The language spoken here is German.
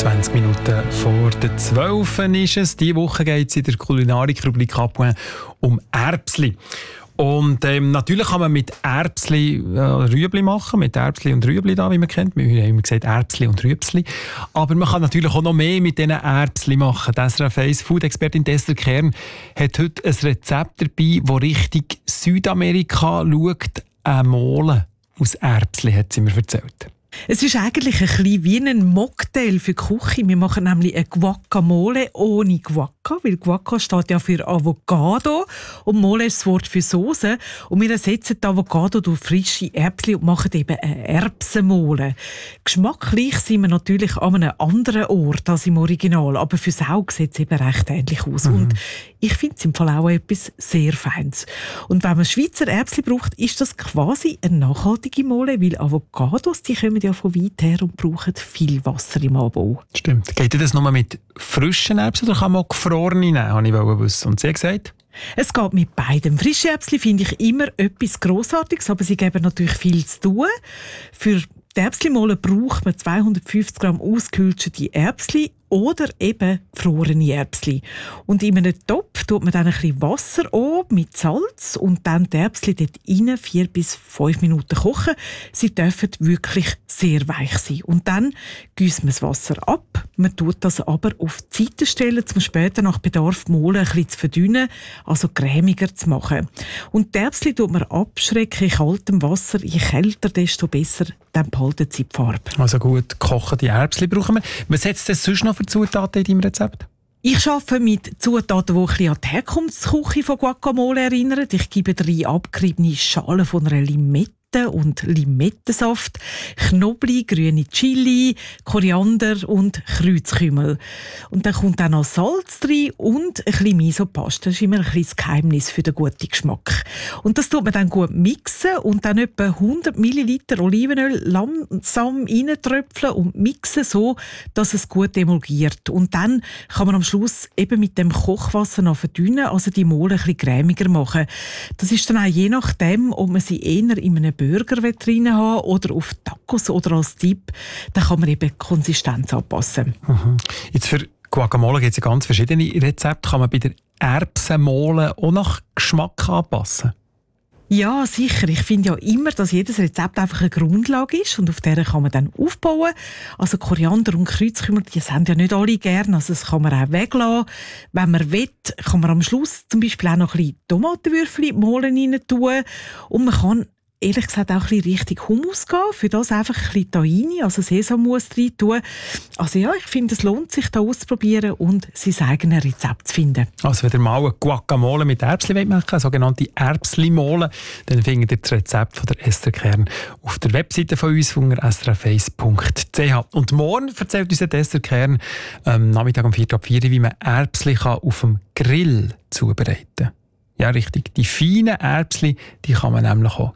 20 Minuten vor der 12 ist es. Diese Woche geht es in der Kulinarik-Rubrik um Erbsli. Und natürlich kann man mit Erbsli Rüebli machen, mit Erbsli und Rüebli da, wie man kennt. Wir haben immer gesagt Erbsli und Rüebsli. Aber man kann natürlich auch noch mehr mit diesen Erbsli machen. Die SRF 1 Food-Expertin Esther Kern hat heute ein Rezept dabei, das Richtung Südamerika schaut. Mole aus Erbsli, hat sie mir erzählt. Es ist eigentlich ein bisschen wie ein Mocktail für die Küche. Wir machen nämlich eine Guacamole ohne Guaca, weil Guaca steht ja für Avocado und Mole ist das Wort für Soße. Und wir ersetzen die Avocado durch frische Erbsen und machen eben eine Erbsenmole. Geschmacklich sind wir natürlich an einem anderen Ort als im Original, aber fürs Auge sieht es eben recht ähnlich aus. Und ich finde es im Fall auch etwas sehr Feines. Und wenn man Schweizer Erbsen braucht, ist das quasi eine nachhaltige Mole, weil Avocados, die kommen ja von weit her und brauchen viel Wasser im Anbau. Stimmt. Geht das nur mit frischen Erbsen oder kann man auch gefrorene nehmen, habe ich wissen. Und sie hat gesagt? Es geht mit beidem. Frische Erbsen finde ich immer etwas Grossartiges, aber sie geben natürlich viel zu tun. Für die Erbsenmole braucht man 250 Gramm ausgekühlte Erbsen oder eben gefrorene Erbsen. Und in einem Topf tut man dann ein bisschen Wasser an mit Salz und dann die Erbsen dort rein 4 bis 5 Minuten kochen. Sie dürfen wirklich sehr weich sein. Und dann gießt man das Wasser ab. Man tut das aber auf die Seite stellen, um später nach Bedarf die Mole ein bisschen zu verdünnen, also cremiger zu machen. Und die Erbsen tut man abschrecken in kaltem Wasser. Je kälter, desto besser, dann behalten sie die Farbe. Also gut gekochte Erbsen brauchen wir. Was setzt es sonst noch für Zutaten in deinem Rezept? Ich arbeite mit Zutaten, die ein bisschen an die Herkunftsküche von Guacamole erinnern. Ich gebe 3 abgeriebene Schalen von einer Limette und Limettensaft, Knoblauch, grüne Chili, Koriander und Kreuzkümmel. Und dann kommt auch noch Salz rein und ein bisschen Miso-Paste. Das ist immer ein bisschen das Geheimnis für den guten Geschmack. Und das tut man dann gut mixen und dann etwa 100 Milliliter Olivenöl langsam reintröpfeln und mixen so, dass es gut emulgiert. Und dann kann man am Schluss eben mit dem Kochwasser noch verdünnen, also die Mole ein bisschen cremiger machen. Das ist dann auch je nachdem, ob man sie eher in einem Burger drin haben oder auf Tacos oder als Dip, dann kann man eben die Konsistenz anpassen. Jetzt für Guacamole gibt es ja ganz verschiedene Rezepte. Kann man bei der Erbsenmole auch nach Geschmack anpassen? Ja, sicher. Ich finde ja immer, dass jedes Rezept einfach eine Grundlage ist und auf der kann man dann aufbauen. Also Koriander und Kreuzkümmel, die sind ja nicht alle gern, also das kann man auch weglassen. Wenn man will, kann man am Schluss zum Beispiel auch noch ein bisschen Tomatenwürfel in die Mole rein tun und man kann ehrlich gesagt auch ein bisschen richtig Hummus gehen. Für das einfach ein bisschen Tahini, also Sesammus rein tun. Also ja, ich finde, es lohnt sich, da auszuprobieren und sein eigenes Rezept zu finden. Also wenn ihr mal eine Guacamole mit Erbsli machen wollt, eine sogenannte Erbsli-Mole, dann findet ihr das Rezept von der Esther Kern auf der Webseite von uns, unter srf1.ch. Und morgen erzählt uns Esther Kern Nachmittag um 4:04, wie man Erbsli auf dem Grill zubereiten kann. Ja, richtig. Die feinen Erbsli, die kann man nämlich auch